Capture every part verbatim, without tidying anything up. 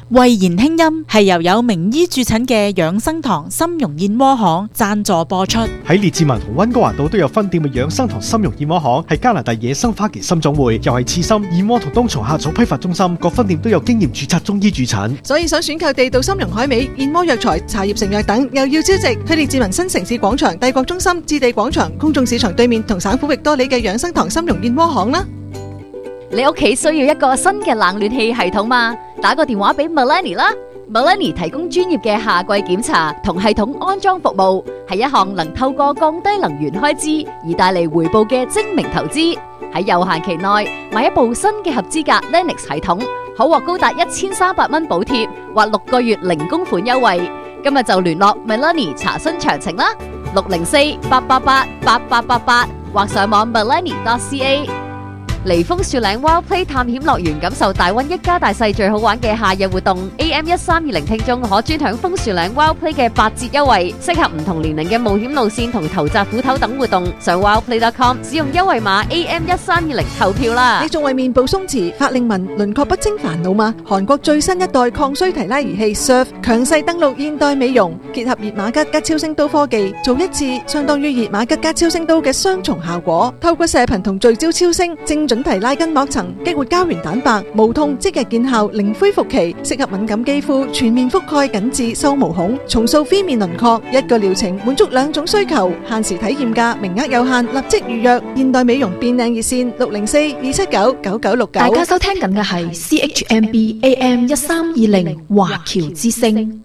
慧妍輕音係由有名醫駐診嘅養生堂參茸燕窩行贊助播出。 喺列治文同溫哥華島都有分店嘅養生堂參茸燕窩行係加拿大野生花旗參總會，又係刺參、燕窩同冬蟲夏草批發中心，各分店都有經驗註冊中醫駐診。 所以想選購地道參茸海味、燕窩藥材、茶葉成藥等，又要超值，去列治文新城市廣場、帝國中心、置地廣場、公眾市場對面同省府域多里嘅養生堂參茸燕窩行啦。 你屋企需要一個新嘅冷暖氣系統嘛？打個電話俾 Melanie 啦。Melanie 提供專業嘅夏季檢查同系統安裝服務，係一項能透過降低能源開支而帶嚟回報嘅精明投資。喺有限期內買一部新嘅合資格 Lennox 系統，可獲高達一千三百蚊補貼或六個月零供款優惠。今日就聯絡 Melanie 查詢詳情啦，六零四八八八八八八八或上網 melanie dot c a。嚟楓樹嶺 Wild Play 探險樂園，感受大溫一家大細最好玩嘅夏日活動。A M 一三二零聽眾可專享楓樹嶺 Wild Play 嘅八折優惠，適合唔同年齡嘅冒險路線同投擲斧頭等活動。上 wildplay dot com 使用優惠碼 A M 一三二零投票啦！ 你仲為面部鬆弛、法令紋、輪廓不清煩惱嗎？韓國最新一代抗衰提拉儀器 Surf 強勢登陸現代美容，結合熱瑪吉加超聲刀科技，做一次相當於熱瑪吉加超聲刀嘅雙重效果。透過射頻同聚焦超聲，精準提拉筋膜層，激活膠原蛋白，無痛即日見效，零恢復期，適合敏感肌膚，全面覆蓋緊致收毛孔，重塑飛面輪廓。一個療程滿足兩種需求，限時體驗價，名額有限，立即預約。現代美容變靚熱線六零四二七九九九六九。 大家收聽緊嘅係 C H M B A M 一三二零華僑之聲。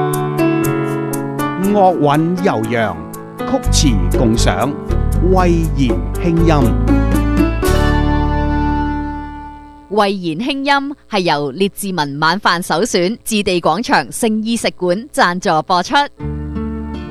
樂韻悠揚，曲詞共賞，慧妍輕音。 慧妍輕音係由列治文晚飯首選置地廣場聖衣食館贊助播出。